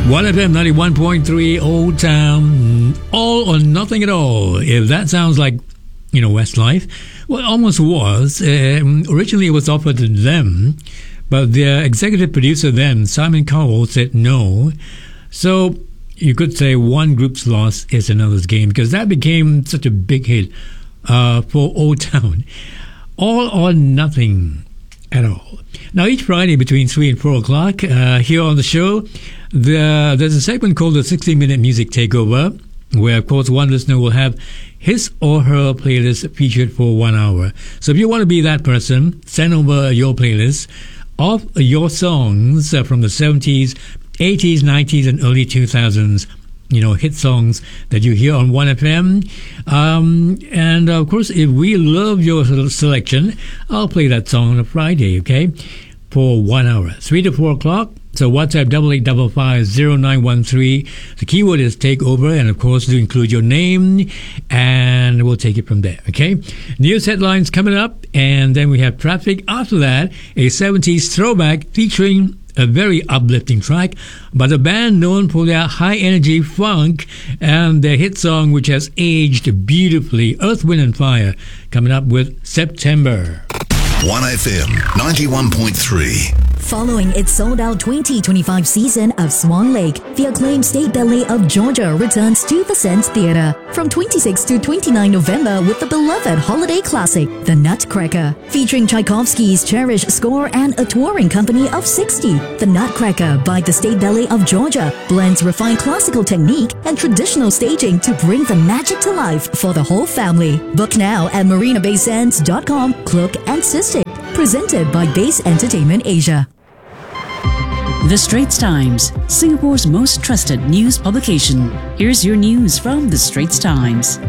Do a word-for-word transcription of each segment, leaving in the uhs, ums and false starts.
one F M ninety-one point three Old Town, all or nothing at all. If that sounds like, you know, Westlife, well, it almost was. Um, originally, it was offered to them, but their executive producer then, Simon Cowell, said no. So you could say one group's loss is another's gain, because that became such a big hit uh, for Old Town. All or nothing at all. Now, each Friday between three and four o'clock, uh, here on the show, the, there's a segment called the sixty minute Music Takeover, where, of course, one listener will have his or her playlist featured for one hour. So if you want to be that person, send over your playlist of your songs uh, from the seventies, eighties, nineties, and early two thousands. You know, hit songs that you hear on one F M. Um, and, of course, if we love your selection, I'll play that song on a Friday, okay, for one hour, three to four o'clock. So WhatsApp double eight double five zero nine one three. The keyword is takeover, and, of course, do include your name, and we'll take it from there, okay? News headlines coming up, and then we have traffic. After that, a seventies throwback featuring a very uplifting track by the band known for their high-energy funk and their hit song, which has aged beautifully, Earth, Wind and Fire, coming up with September. one F M ninety-one point three. Following its sold-out twenty twenty-five season of Swan Lake, the acclaimed State Ballet of Georgia returns to the Sands Theatre from twenty-sixth to twenty-ninth November with the beloved holiday classic, The Nutcracker, featuring Tchaikovsky's cherished score and a touring company of sixty. The Nutcracker by the State Ballet of Georgia blends refined classical technique and traditional staging to bring the magic to life for the whole family. Book now at marina bay sands dot com. Cloak and Sisters. Presented by Base Entertainment Asia. The Straits Times, Singapore's most trusted news publication. Here's your news from The Straits Times.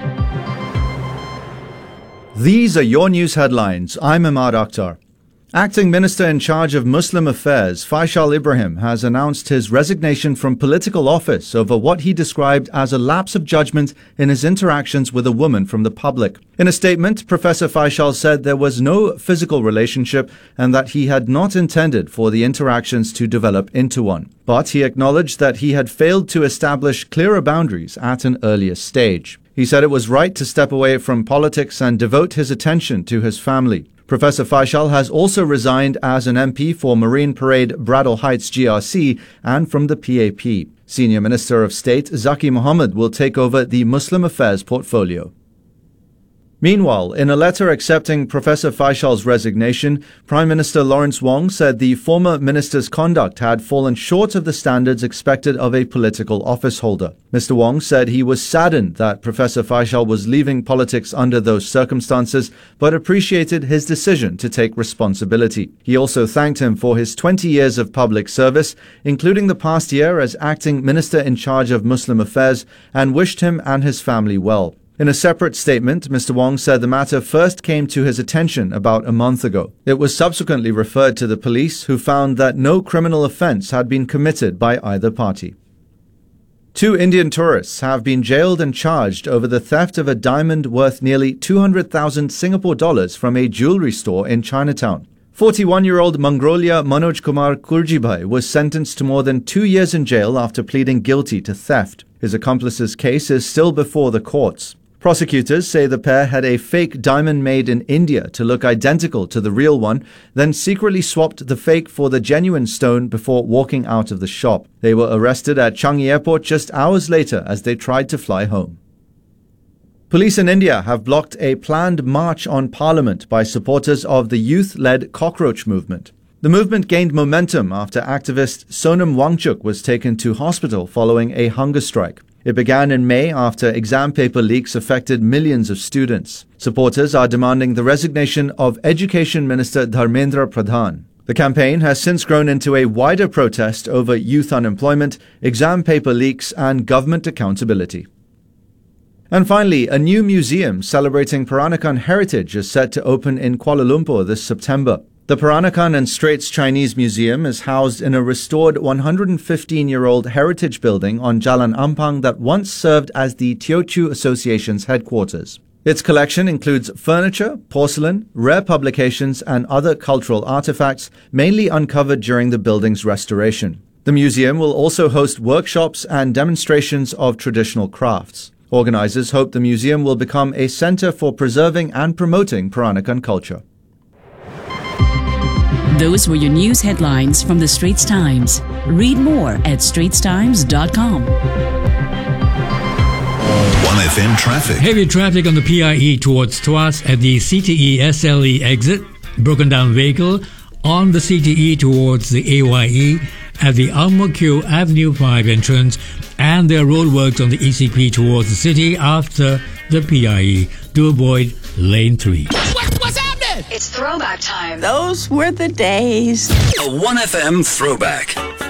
These are your news headlines. I'm Imad Akhtar. Acting Minister in charge of Muslim Affairs, Faisal Ibrahim, has announced his resignation from political office over what he described as a lapse of judgment in his interactions with a woman from the public. In a statement, Professor Faisal said there was no physical relationship and that he had not intended for the interactions to develop into one. But he acknowledged that he had failed to establish clearer boundaries at an earlier stage. He said it was right to step away from politics and devote his attention to his family. Professor Faisal has also resigned as an M P for Marine Parade Bradell Heights G R C and from the P A P. Senior Minister of State Zaki Mohammed will take over the Muslim Affairs portfolio. Meanwhile, in a letter accepting Professor Faisal's resignation, Prime Minister Lawrence Wong said the former minister's conduct had fallen short of the standards expected of a political office holder. Mister Wong said he was saddened that Professor Faisal was leaving politics under those circumstances, but appreciated his decision to take responsibility. He also thanked him for his twenty years of public service, including the past year as acting minister in charge of Muslim Affairs, and wished him and his family well. In a separate statement, Mister Wong said the matter first came to his attention about a month ago. It was subsequently referred to the police, who found that no criminal offence had been committed by either party. Two Indian tourists have been jailed and charged over the theft of a diamond worth nearly two hundred thousand Singapore dollars from a jewellery store in Chinatown. forty-one-year-old Mangrolia Manoj Kumar Kurjibhai was sentenced to more than two years in jail after pleading guilty to theft. His accomplice's case is still before the courts. Prosecutors say the pair had a fake diamond made in India to look identical to the real one, then secretly swapped the fake for the genuine stone before walking out of the shop. They were arrested at Changi Airport just hours later as they tried to fly home. Police in India have blocked a planned march on Parliament by supporters of the youth-led cockroach movement. The movement gained momentum after activist Sonam Wangchuk was taken to hospital following a hunger strike. It began in May after exam paper leaks affected millions of students. Supporters are demanding the resignation of Education Minister Dharmendra Pradhan. The campaign has since grown into a wider protest over youth unemployment, exam paper leaks, and government accountability. And finally, a new museum celebrating Peranakan heritage is set to open in Kuala Lumpur this September. The Peranakan and Straits Chinese Museum is housed in a restored one hundred fifteen-year-old heritage building on Jalan Ampang that once served as the Teochew Association's headquarters. Its collection includes furniture, porcelain, rare publications, and other cultural artifacts, mainly uncovered during the building's restoration. The museum will also host workshops and demonstrations of traditional crafts. Organizers hope the museum will become a center for preserving and promoting Peranakan culture. Those were your news headlines from the Straits Times. Read more at straits times dot com. one F M traffic. Heavy traffic on the P I E towards Tuas at the C T E S L E exit. Broken down vehicle on the C T E towards the A Y E at the Ang Mo Kio Avenue five entrance, and there are roadworks on the E C P towards the city after the P I E to avoid lane three. What, what's happening? It's throwback time. Those were the days. A one F M throwback.